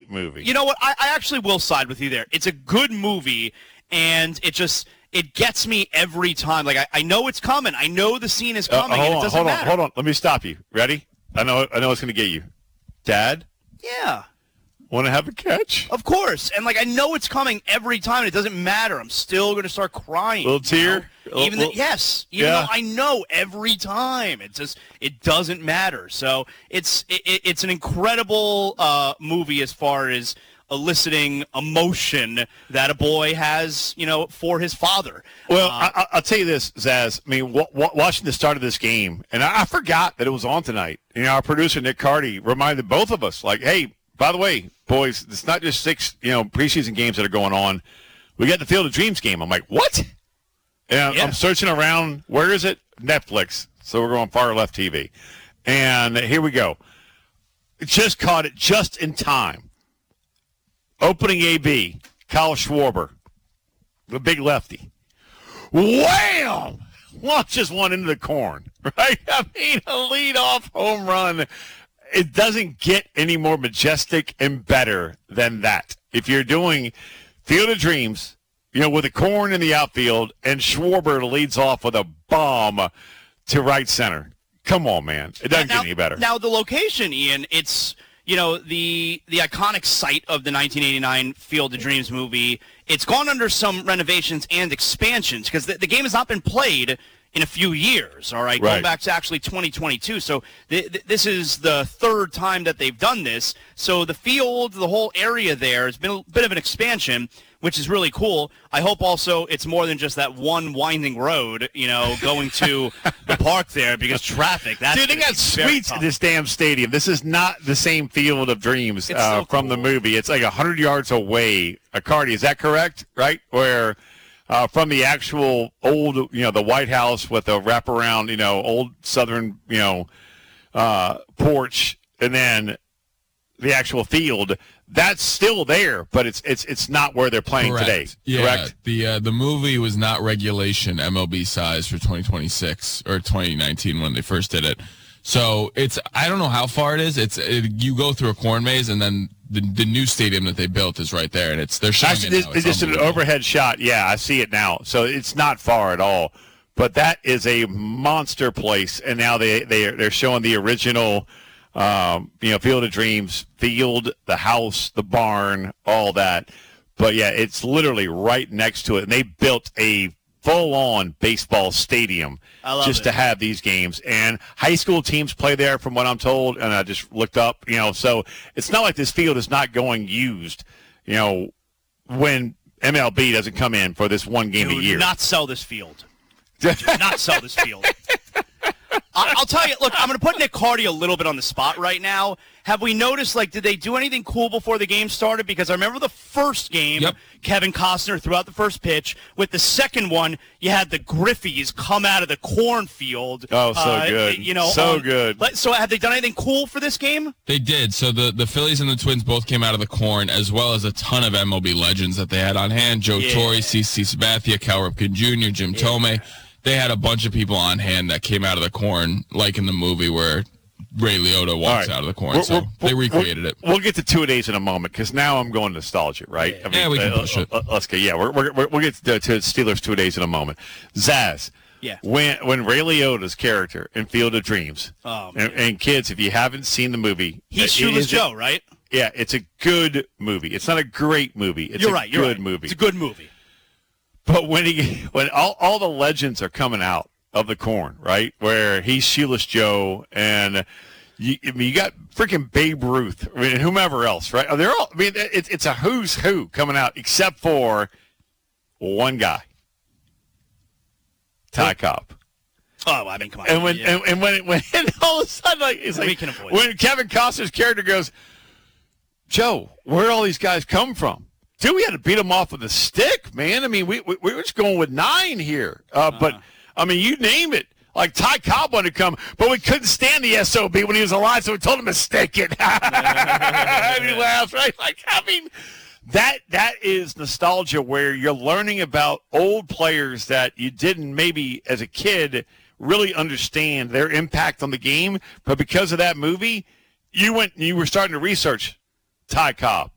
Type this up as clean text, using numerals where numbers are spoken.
great movie. You know what? I actually will side with you there. It's a good movie, and it gets me every time. Like, I know it's coming. I know the scene is coming, and it doesn't matter. Hold on. Let me stop you. Ready? I know it's going to get you. Dad? Yeah. Want to have a catch? Of course. And, I know it's coming every time, and it doesn't matter. I'm still going to start crying. Little tear? Yes. Even though I know every time. It doesn't matter. So it's an incredible movie as far as eliciting emotion that a boy has, for his father. Well, I'll tell you this, Zaz. I mean, watching the start of this game, and I forgot that it was on tonight. Our producer, Nick Carty, reminded both of us, hey, by the way, boys, it's not just 6, preseason games that are going on. We got the Field of Dreams game. I'm like, what? And I'm searching around. Where is it? Netflix. So we're going far left TV. And here we go. Just caught it just in time. Opening AB, Kyle Schwarber, the big lefty. Wham! Launches one into the corn, right? I mean, a leadoff home run. It doesn't get any more majestic and better than that. If you're doing Field of Dreams, with the corn in the outfield, and Schwarber leads off with a bomb to right center. Come on, man. It doesn't get any better. Now, the location, Ian, it's, the iconic site of the 1989 Field of Dreams movie. It's gone under some renovations and expansions because the game has not been played in a few years, all right? Going back to actually 2022. So this is the third time that they've done this. So the field, the whole area there has been a bit of an expansion, which is really cool. I hope also it's more than just that one winding road, going to the park there because traffic. Dude, they got suites in this damn stadium. This is not the same Field of Dreams from the movie. It's 100 yards away. Cardi, is that correct? Right? Where from the actual old, the White House with a wraparound, old Southern, porch, and then the actual field. That's still there, but it's not where they're playing today. Yeah, correct? The movie was not regulation MLB size for 2026 or 2019 when they first did it. So I don't know how far it is. You go through a corn maze, and then the new stadium that they built is right there, and they're showing it now. It's just an overhead shot. Yeah, I see it now. So it's not far at all. But that is a monster place, and now they're showing the original. Field of Dreams, field, the house, the barn, all that. But, yeah, it's literally right next to it. And they built a full-on baseball stadium just to have these games. And high school teams play there from what I'm told, and I just looked up, So it's not like this field is not going used, when MLB doesn't come in for this one game a year. Do not sell this field. Do not sell this field. I'll tell you, look, I'm going to put Nick Carty a little bit on the spot right now. Have we noticed, did they do anything cool before the game started? Because I remember the first game, Kevin Costner threw out the first pitch. With the second one, you had the Griffies come out of the cornfield. Oh, so good. Good. So have they done anything cool for this game? They did. So the Phillies and the Twins both came out of the corn, as well as a ton of MLB legends that they had on hand. Joe Torre, CC Sabathia, Cal Ripken Jr., Jim Thome. They had a bunch of people on hand that came out of the corn, like in the movie where Ray Liotta walks out of the corn. They recreated it. We'll get to two-a-days in a moment because now I'm going nostalgia, right? Yeah, we can push it. Let's go. Yeah, we'll get to Steelers 2 days in a moment. Zaz, when Ray Liotta's character in Field of Dreams, and kids, if you haven't seen the movie, he's Shoeless Joe, right? Yeah, it's a good movie. It's not a great movie. It's a good movie. It's a good movie. But when all the legends are coming out of the corn, right, where he's Shoeless Joe and you got freaking Babe Ruth, and whomever else, right? They're all. It's a who's who coming out except for one guy, Ty Cobb. Oh, I mean, come on. And when all of a sudden, it's when Kevin Costner's character goes, Joe, where all these guys come from? Dude, we had to beat them off with a stick, man. I mean, we were just going with 9 here. But, I mean, you name it. Like Ty Cobb wanted to come, but we couldn't stand the SOB when he was alive, so we told him to stick it. And he laughs, right? That is nostalgia where you're learning about old players that you didn't maybe as a kid really understand their impact on the game. But because of that movie, you were starting to research Ty Cobb.